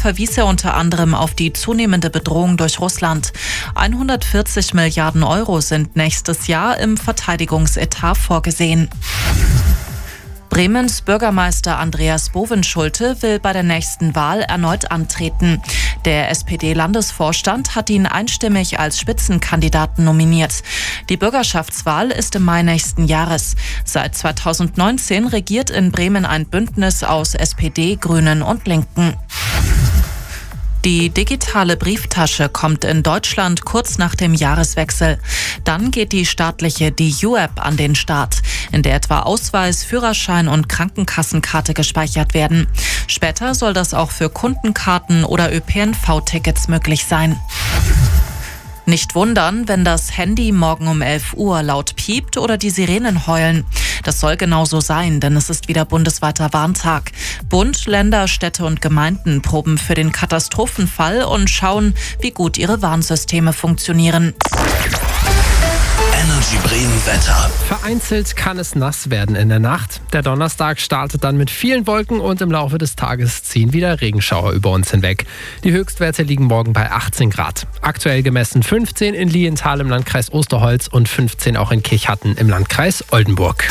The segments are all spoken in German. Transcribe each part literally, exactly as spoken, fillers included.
verwies er unter anderem auf die zunehmende Bedrohung durch Russland. hundertvierzig Milliarden Euro sind nächstes Jahr im Verteidigungsetat vorgesehen. Bremens Bürgermeister Andreas Bovenschulte will bei der nächsten Wahl erneut antreten. Der S P D-Landesvorstand hat ihn einstimmig als Spitzenkandidaten nominiert. Die Bürgerschaftswahl ist im Mai nächsten Jahres. Seit zweitausendneunzehn regiert in Bremen ein Bündnis aus S P D, Grünen und Linken. Die digitale Brieftasche kommt in Deutschland kurz nach dem Jahreswechsel. Dann geht die staatliche D U-App an den Start, in der etwa Ausweis, Führerschein und Krankenkassenkarte gespeichert werden. Später soll das auch für Kundenkarten oder Ö P N V-Tickets möglich sein. Nicht wundern, wenn das Handy morgen um elf Uhr laut piept oder die Sirenen heulen. Das soll genauso sein, denn es ist wieder bundesweiter Warntag. Bund, Länder, Städte und Gemeinden proben für den Katastrophenfall und schauen, wie gut ihre Warnsysteme funktionieren. Energy Bremen Wetter. Vereinzelt kann es nass werden in der Nacht. Der Donnerstag startet dann mit vielen Wolken und im Laufe des Tages ziehen wieder Regenschauer über uns hinweg. Die Höchstwerte liegen morgen bei achtzehn Grad. Aktuell gemessen fünfzehn in Lienthal im Landkreis Osterholz und fünfzehn auch in Kirchhatten im Landkreis Oldenburg.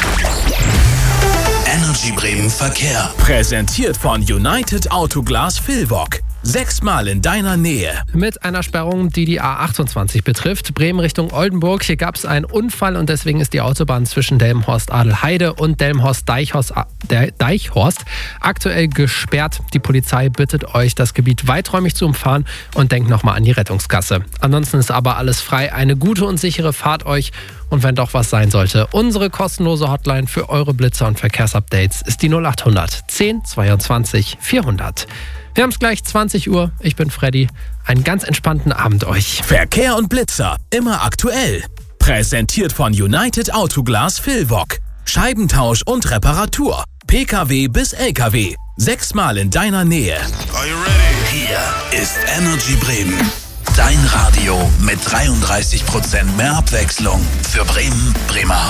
Energy Bremen Verkehr. Präsentiert von United Autoglas Vilvoc. Sechsmal in deiner Nähe. Mit einer Sperrung, die die A achtundzwanzig betrifft. Bremen Richtung Oldenburg. Hier gab es einen Unfall und deswegen ist die Autobahn zwischen Delmenhorst-Adelheide und Delmenhorst-Deichhorst Deichhorst aktuell gesperrt. Die Polizei bittet euch, das Gebiet weiträumig zu umfahren und denkt nochmal an die Rettungskasse. Ansonsten ist aber alles frei. Eine gute und sichere Fahrt euch. Und wenn doch was sein sollte, unsere kostenlose Hotline für eure Blitzer und Verkehrsupdates ist die null acht hundert zehn zweiundzwanzig vierhundert. Wir haben es gleich zwanzig Uhr. Ich bin Freddy. Einen ganz entspannten Abend euch. Verkehr und Blitzer, immer aktuell. Präsentiert von United Autoglas Vilvoc. Scheibentausch und Reparatur. P K W bis L K W. Sechsmal in deiner Nähe. Are you ready? Hier ist Energy Bremen. Dein Radio mit dreiunddreißig Prozent mehr Abwechslung für Bremen, Bremerhaven.